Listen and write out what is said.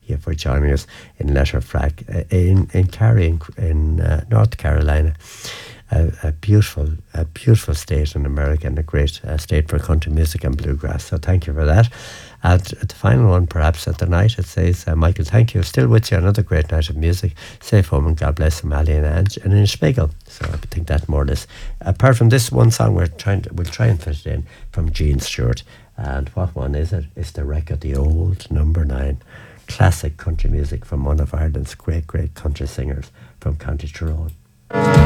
you for joining us in Letterfrack in Cary in North Carolina. A beautiful state in America, and a great state for country music and bluegrass. So thank you for that. And the final one, perhaps at the night, it says, Michael, thank you. Still with you, another great night of music. Safe home and God bless them, Ali and Ange, and in Spiegel. So I think that more or less. Apart from this one song, we'll try and fit it in from Gene Stewart. And what one is it? It's the record, the old number 9. Classic country music from one of Ireland's great country singers from County Tyrone.